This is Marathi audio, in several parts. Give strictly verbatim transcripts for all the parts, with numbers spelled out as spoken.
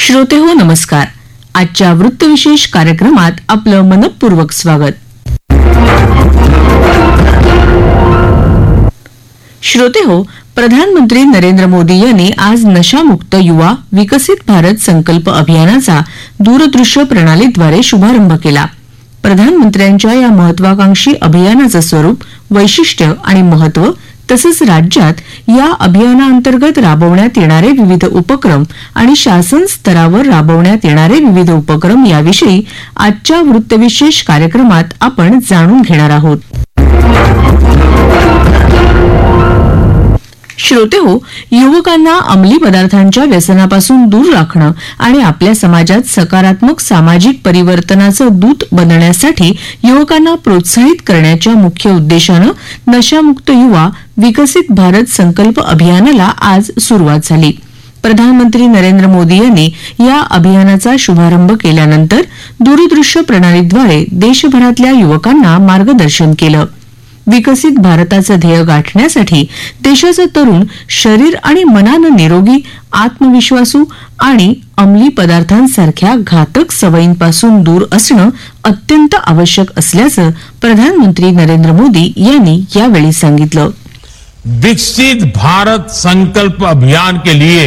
श्रोते हो नमस्कार. आजच्या वृत्तविशेष कार्यक्रमात आपलं मनपूर्वक स्वागत. श्रोते हो, प्रधानमंत्री नरेंद्र मोदी यांनी आज नशामुक्त युवा विकसित भारत संकल्प अभियानाचा दूरदृश्य प्रणालीद्वारे शुभारंभ केला. प्रधानमंत्र्यांच्या या महत्वाकांक्षी अभियानाचं स्वरूप, वैशिष्ट्य आणि महत्व तसंच राज्यात या अभियानाअंतर्गत राबवण्यात येणारे विविध उपक्रम आणि शासन स्तरावर राबवण्यात येणारे विविध उपक्रम याविषयी आजच्या वृत्तविशेष कार्यक्रमात आपण जाणून घेणार आहोत. श्रोते हो, युवकांना अंमली पदार्थांच्या व्यसनापासून दूर राखणं आणि आपल्या समाजात सकारात्मक सामाजिक परिवर्तनाचं दूत बनण्यासाठी युवकांना प्रोत्साहित करण्याच्या मुख्य उद्देशानं नशामुक्त युवा विकसित भारत संकल्प अभियानाला आज सुरुवात झाली. प्रधानमंत्री नरेंद्र मोदी यांनी या अभियानाचा शुभारंभ केल्यानंतर दूरदृश्य प्रणालीद्वारे देशभरातल्या युवकांना मार्गदर्शन केलं. विकसित भारताचं ध्येय गाठण्यासाठी देशाचा तरुण शरीर आणि मनानं निरोगी, आत्मविश्वासू आणि अंमली पदार्थांसारख्या घातक सवयींपासून दूर असणं अत्यंत आवश्यक असल्याचं प्रधानमंत्री नरेंद्र मोदी यांनी यावेळी सांगितलं. विकसित भारत संकल्प अभियान के लिए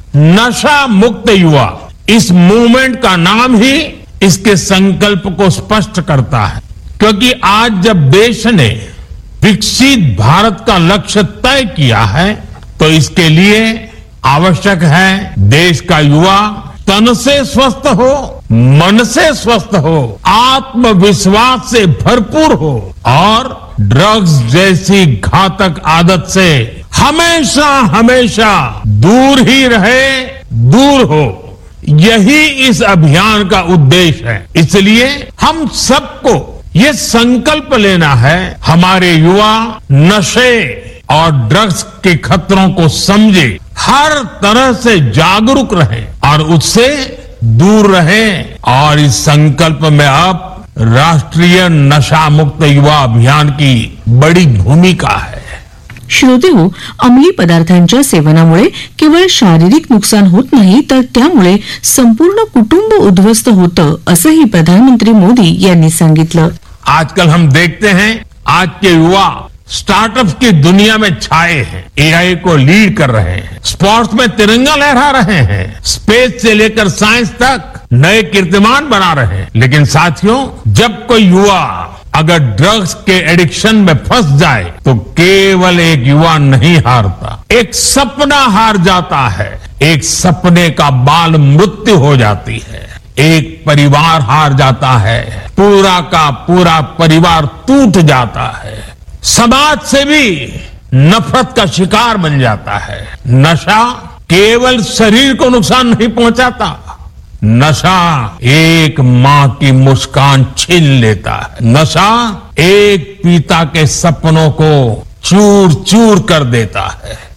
नशा मुक्त युवा, इस मूवमेंट का नाम ही इसके संकल्प को स्पष्ट करता है, क्योंकि आज जब देश ने विकसित भारत का लक्ष्य तय किया है तो इसके लिए आवश्यक है देश का युवा तन से स्वस्थ हो, मन से स्वस्थ हो, आत्मविश्वास से भरपूर हो और ड्रग्स जैसी घातक आदत से हमेशा हमेशा दूर ही रहे, दूर हो. यही इस अभियान का उद्देश्य है. इसलिए हम सबको ये संकल्प लेना है, हमारे युवा नशे और ड्रग्स के खतरों को समझे, हर तरह से जागरूक रहे और उससे दूर रहे. और इस संकल्प में अब राष्ट्रीय नशा मुक्त युवा अभियान की बड़ी भूमिका है. श्रोते हो, अंमली पदार्थांच्या सेवनामुळे केवळ शारीरिक नुकसान होत नाही, तर त्यामुळे संपूर्ण कुटुंब उद्ध्वस्त होतं, असंही प्रधानमंत्री मोदी यांनी सांगितलं. आजकल हम देखते हैं आज के युवा स्टार्टअप की दुनिया में छाए हैं, एआई को लीड कर रहे हैं, स्पोर्ट्स में तिरंगा लहरा रहे हैं, स्पेस से लेकर साइंस तक नए कीर्तिमान बना रहे हैं. लेकिन साथियों, जब कोई युवा अगर ड्रग्स के एडिक्शन में फंस जाए तो केवल एक युवा नहीं हारता, एक सपना हार जाता है. एक सपने का बाल मृत्यु हो जाती है, एक परिवार हार जाता है, पूरा का पूरा परिवार टूट जाता है, समाज से भी नफरत का शिकार बन जाता है. नशा केवल शरीर को नुकसान नहीं पहुंचाता, नशा एक मां की मुस्कान छीन लेता है. नशा एक पिता के सपनों को चूर चूर कर देता है.